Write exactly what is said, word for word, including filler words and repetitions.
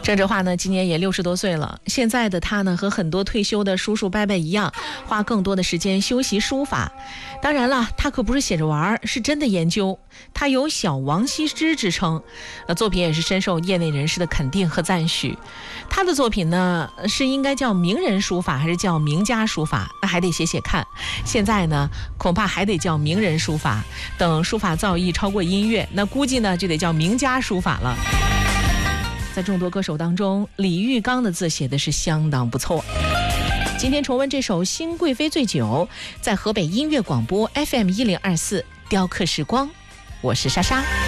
郑智化呢，今年也六十多岁了。现在的他呢，和很多退休的叔叔伯伯一样，花更多的时间修习书法。当然了，他可不是写着玩，是真的研究。他有小王羲之之称，呃，作品也是深受业内人士的肯定和赞许。他的作品呢，是应该叫名人书法，还是叫名家书法？那还得写写看。现在呢，恐怕还得叫名人书法。等书法造诣超过音乐，那估计呢就得叫名家书法了。在众多歌手当中，李玉刚的字写的是相当不错。今天重温这首《新贵妃醉酒》，在河北音乐广播 F M 一零二四雕刻时光，我是莎莎。